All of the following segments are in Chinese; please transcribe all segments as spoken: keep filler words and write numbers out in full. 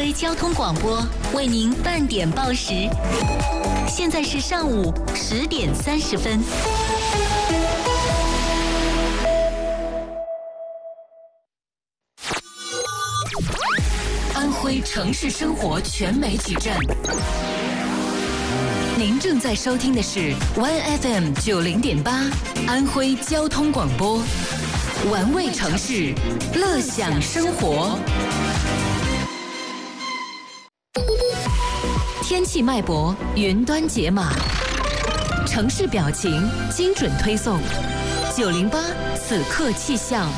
徽交通广播为您半点报时，现在是上午十点三十分。安徽城市生活全媒体站，您正在收听的是 Y F M 九零点八安徽交通广播，玩味城市，乐享生活。天气脉搏，云端解码，城市表情，精准推送。九零八此刻气象。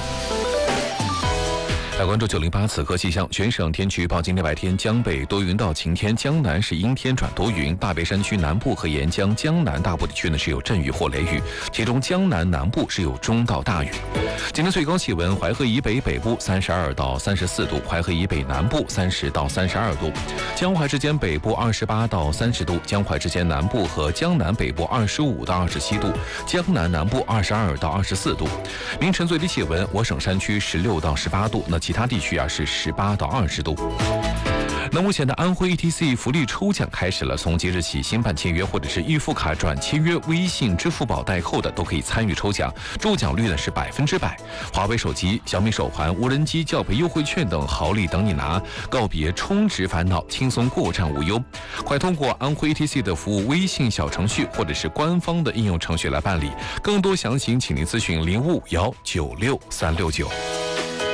来关注九零八此刻气象，全省天气预报：今天白天江北多云到晴天，江南是阴天转多云，大别山区南部和沿江江南大部地区呢是有阵雨或雷雨，其中江南南部是有中到大雨。今天最高气温，淮河以北北部三十二到三十四度，淮河以北南部三十到三十二度，江淮之间北部二十八到三十度，江淮之间南部和江南北部二十五到二十七度，江南南部二十二到二十四度。凌晨最低气温，我省山区十六到十八度，那其他地区啊是十八到二十度。那目前的安徽 E T C 福利抽奖开始了，从即日起，新办签约或者是预付卡转签约微信、支付宝代扣的都可以参与抽奖，中奖率呢是百分之百。华为手机、小米手环、无人机、教培优惠券等好礼等你拿，告别充值烦恼，轻松过账无忧。快通过安徽 E T C 的服务微信小程序或者是官方的应用程序来办理，更多详情请您咨询零五幺九六三六九。